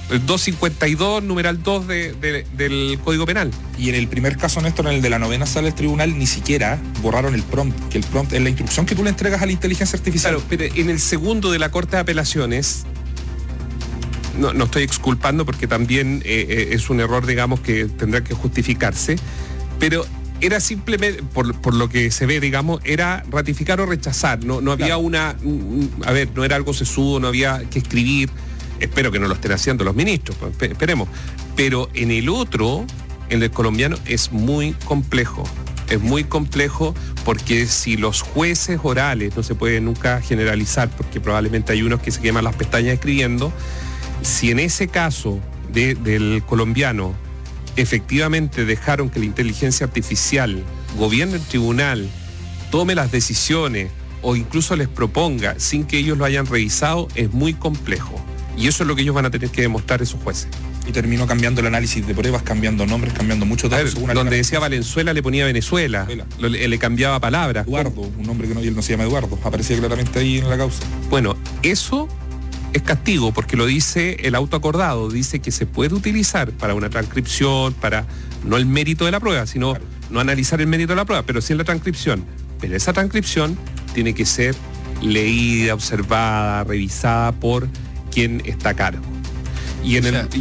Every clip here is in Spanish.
El 252, numeral 2 del Código Penal. Y en el primer caso, Néstor, en el de la 9ª sala del tribunal, ni siquiera borraron el prompt, que el prompt es la instrucción que tú le entregas a la inteligencia artificial. Claro, pero en el segundo de la Corte de Apelaciones, no estoy exculpando porque también es un error, digamos, que tendrá que justificarse, pero era simplemente, por lo que se ve, digamos, era ratificar o rechazar, no había no era algo sesudo, no había que escribir. Espero que no lo estén haciendo los ministros, pues, esperemos. Pero en el otro, en el colombiano, es muy complejo. Es muy complejo porque si los jueces orales, no se puede nunca generalizar, porque probablemente hay unos que se queman las pestañas escribiendo, si en ese caso del colombiano efectivamente dejaron que la inteligencia artificial gobierne el tribunal, tome las decisiones o incluso les proponga sin que ellos lo hayan revisado, es muy complejo. Y eso es lo que ellos van a tener que demostrar esos jueces. Y terminó cambiando el análisis de pruebas, cambiando nombres, cambiando muchos datos. Donde decía Valenzuela le ponía Venezuela, le cambiaba palabras. Eduardo, un nombre que él no se llama Eduardo, aparecía claramente ahí en la causa. Bueno, eso es castigo porque lo dice el auto acordado, dice que se puede utilizar para una transcripción, para no el mérito de la prueba, sino no analizar el mérito de la prueba, pero sí en la transcripción. Pero esa transcripción tiene que ser leída, observada, revisada por quien está a cargo. Y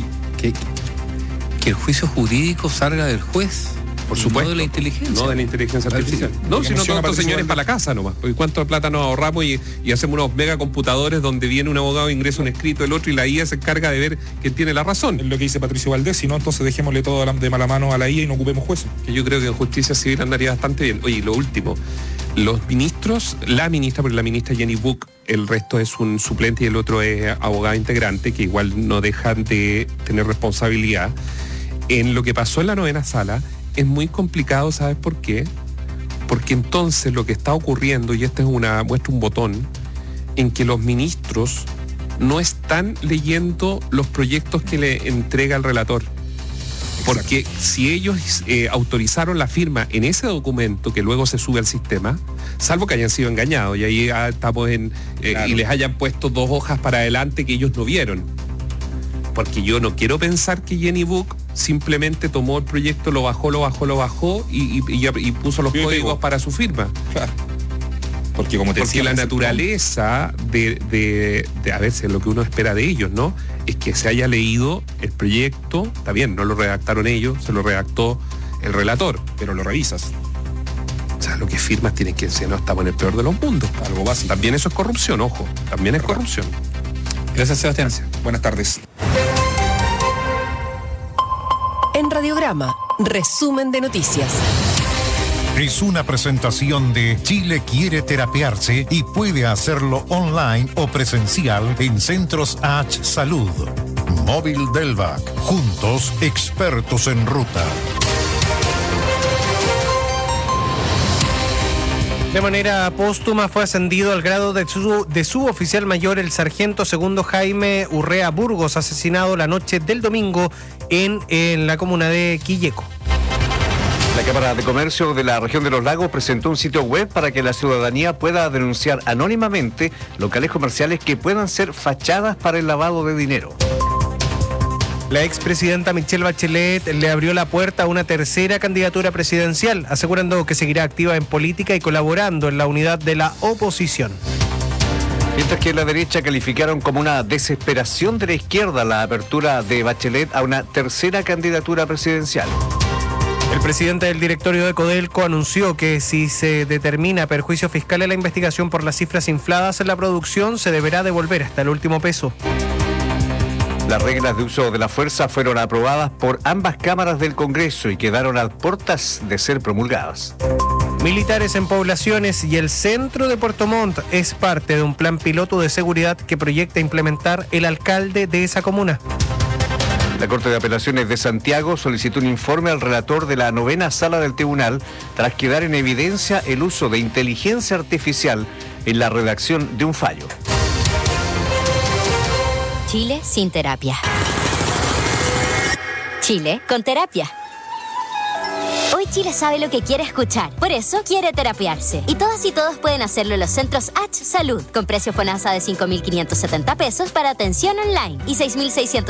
que el juicio jurídico salga del juez, por supuesto, no de la inteligencia. No de la inteligencia artificial. No, sino todos estos señores para la casa nomás. Porque cuánto plata nos ahorramos y hacemos unos megacomputadores donde viene un abogado, ingresa un escrito, el otro, y la IA se encarga de ver quién tiene la razón. Es lo que dice Patricio Valdés, si no, entonces dejémosle todo de mala mano a la IA y no ocupemos jueces. Que yo creo que en justicia civil andaría bastante bien. Oye, lo último, los ministros, la ministra, porque la ministra Jenny Book, el resto es un suplente y el otro es abogado integrante, que igual no dejan de tener responsabilidad. En lo que pasó en la 9ª sala, es muy complicado, ¿sabes por qué? Porque entonces lo que está ocurriendo, y esta es muestra un botón, en que los ministros no están leyendo los proyectos que le entrega el relator. Porque exacto, si ellos autorizaron la firma en ese documento que luego se sube al sistema, salvo que hayan sido engañados, y ahí estamos claro, y les hayan puesto 2 hojas para adelante que ellos no vieron. Porque yo no quiero pensar que Jenny Book simplemente tomó el proyecto, lo bajó y puso los códigos para su firma. Claro. Porque como te decía, la naturaleza de a veces lo que uno espera de ellos, ¿no? Es que se haya leído el proyecto, está bien, no lo redactaron ellos, se lo redactó el relator, pero lo revisas. O sea, lo que firmas tiene que ser, no estamos en el peor de los mundos. Algo básico. También eso es corrupción, ojo, también es corrupción. Gracias, Sebastián. Buenas tardes. En Radiograma, resumen de noticias. Es una presentación de Chile quiere terapiarse y puede hacerlo online o presencial en Centros H Salud. Móvil Delvac, juntos expertos en ruta. De manera póstuma fue ascendido al grado de suboficial mayor el sargento segundo Jaime Urrea Burgos, asesinado la noche del domingo en la comuna de Quilleco. La Cámara de Comercio de la región de Los Lagos presentó un sitio web para que la ciudadanía pueda denunciar anónimamente locales comerciales que puedan ser fachadas para el lavado de dinero. La expresidenta Michelle Bachelet le abrió la puerta a una tercera candidatura presidencial, asegurando que seguirá activa en política y colaborando en la unidad de la oposición. Mientras que la derecha calificaron como una desesperación de la izquierda la apertura de Bachelet a una tercera candidatura presidencial. El presidente del directorio de Codelco anunció que si se determina perjuicio fiscal en la investigación por las cifras infladas en la producción, se deberá devolver hasta el último peso. Las reglas de uso de la fuerza fueron aprobadas por ambas cámaras del Congreso y quedaron a puertas de ser promulgadas. Militares en poblaciones y el centro de Puerto Montt es parte de un plan piloto de seguridad que proyecta implementar el alcalde de esa comuna. La Corte de Apelaciones de Santiago solicitó un informe al relator de la 9ª sala del tribunal tras quedar en evidencia el uso de inteligencia artificial en la redacción de un fallo. Chile sin terapia. Chile con terapia. Hoy Chile sabe lo que quiere escuchar, por eso quiere terapiarse. Y todas y todos pueden hacerlo en los centros H Salud, con precio FONASA de 5.570 pesos para atención online y 6.600